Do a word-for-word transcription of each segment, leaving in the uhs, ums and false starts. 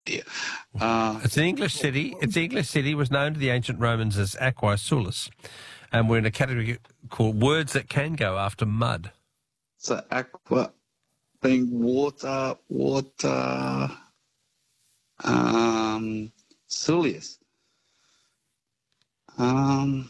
dear. Uh, It's an English city. It's an English city. Was known to the ancient Romans as Aquae Sulis, and we're in a category called words that can go after mud. so aqua, being water, water, um, Sulius. Um,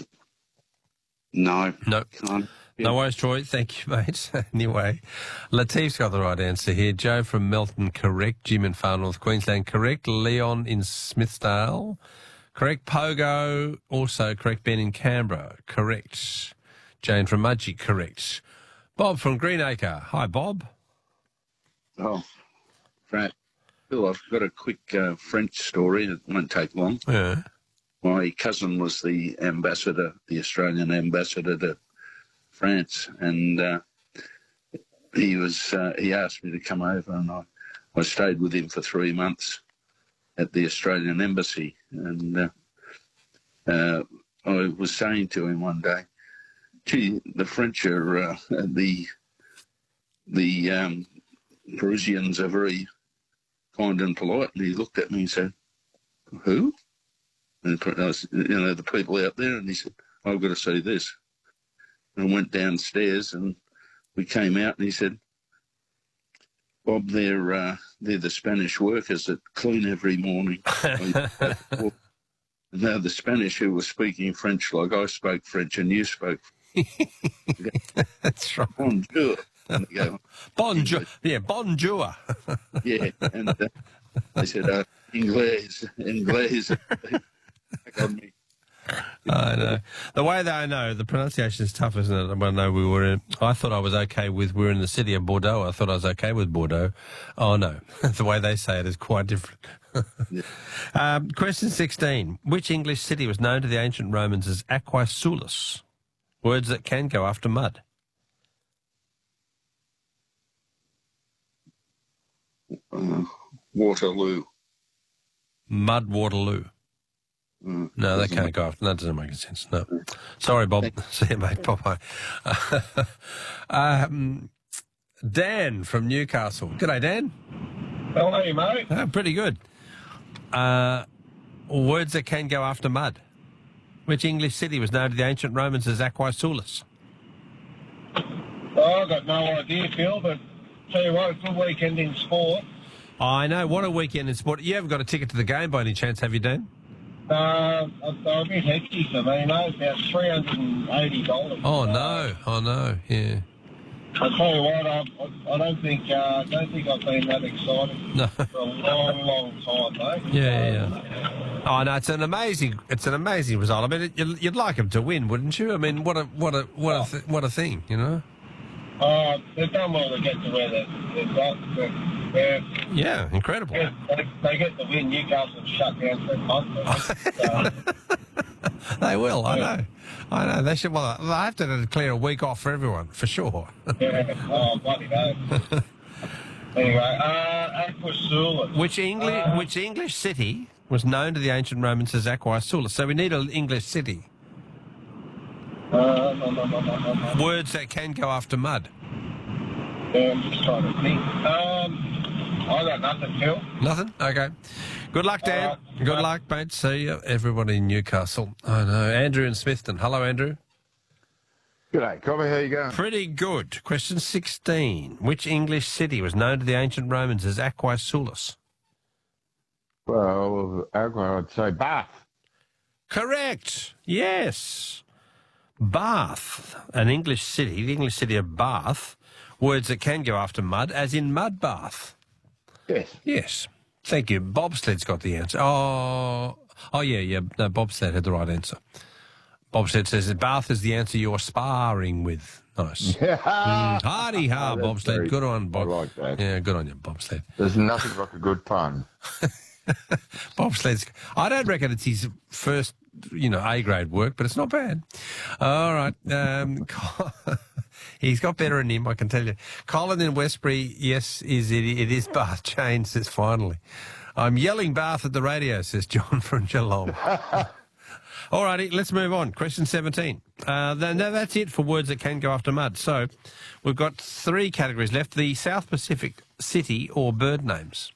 no. No. Can't. No worries, Troy. Thank you, mate. Anyway, Latif's got the right answer here. Joe from Melton, correct. Jim in Far North Queensland, correct. Leon in Smithsdale, correct. Pogo, also correct. Ben in Canberra, correct. Jane from Mudgee, correct. Bob from Greenacre. Hi, Bob. Oh, Frat. Bill, I've got a quick uh, French story. It won't take long. Yeah. My cousin was the ambassador, the Australian ambassador to France, and uh, he was uh, he asked me to come over, and I, I stayed with him for three months at the Australian embassy. And uh, uh, I was saying to him one day, "Gee, the French are uh, the the um, Parisians are very kind and polite." And he looked at me and said, "Who?" And I was, you know, the people out there. And he said, "I've got to see this." And I went downstairs, and we came out, and he said, "Bob, they're uh, they're the Spanish workers that clean every morning." And now the Spanish who were speaking French like I spoke French and you spoke. That's right. Bonjour. And they go, Bonjour. Yeah, bonjour. yeah, and uh, they said, uh, Inglés, Inglés. Back on me. I know. The way that I know, the pronunciation is tough, isn't it? I know we were in, I thought I was okay with, we were in the city of Bordeaux. I thought I was okay with Bordeaux. Oh, no. The way they say it is quite different. Yeah. um, question sixteen. Which English city was known to the ancient Romans as Aquae Sulis? Words that can go after mud. Uh, Waterloo. Mud Waterloo. Mm, No, that can't go after. That doesn't make sense. No. Sorry, Bob. See you, mate. Bye-bye. um, Dan from Newcastle. G'day, Dan. How are you, mate? Oh, pretty good. Uh, words that can go after mud. Which English city was known to the ancient Romans as Aquae Sulis? Oh, I've got no idea, Phil, but tell you what, a good weekend in sport. I know. What a weekend in sport. You haven't got a ticket to the game by any chance, have you, Dan? Uh, they're a bit hefty for me, mate, about three hundred eighty dollars. Oh, no. Oh, no. Yeah. I tell you what, I, I, I don't think uh, I don't think I've been that excited No. for a long, long time, mate. Yeah, yeah, yeah. Oh no, it's an amazing, it's an amazing result. I mean, it, you'd, you'd like them to win, wouldn't you? I mean, what a, what a, what a, th- what a thing, you know? Uh, they've done well to get to where they, they've got. They're, they're, Yeah, incredible. they, they get the win. Newcastle shut down for a month. So, They will. I know. I know. They should. Well, they have to declare a week off for everyone, for sure. yeah, oh, bloody hell. Anyway, uh, Aquae Sulis. Which English, Uh, which English city was known to the ancient Romans as Aquae Sulis? So we need an English city. Uh, no, no, no, no, no, no. Words that can go after mud. Yeah, I'm just trying to think. Um, I got nothing, Phil. Nothing? Okay. Good luck, Dan. All right. Good luck, mate. See you, everybody in Newcastle. I know. Andrew in Smithton. Hello, Andrew. G'day, Cobby. How you going? Pretty good. Question sixteen. Which English city was known to the ancient Romans as Aquae Sulis? Well, Aqua, I'd say Bath. Correct. Yes. Bath, an English city, the English city of Bath, words that can go after mud, as in mud bath. Yes. Yes. Thank you. Bobsled's got the answer. Oh, oh yeah, yeah. No, Bobsled had the right answer. Bobsled says that Bath is the answer you're sparring with. Nice. Yeah. Mm, hardy ha, Oh, that's Bobsled. very- Good on, Bob. I like that. Yeah, good on you, Bobsled. There's nothing like a good pun. Bobsled's. I don't reckon it's his first, you know, A grade work, but it's not bad. All right. Um, he's got better than him, I can tell you. Colin in Westbury, yes, is it? It is Bath. Jane says finally. I'm yelling Bath at the radio, says John from Geelong. All righty, let's move on. Question seventeen. Uh, then, no, that's it for words that can go after mud. So we've got three categories left. The South Pacific city or bird names.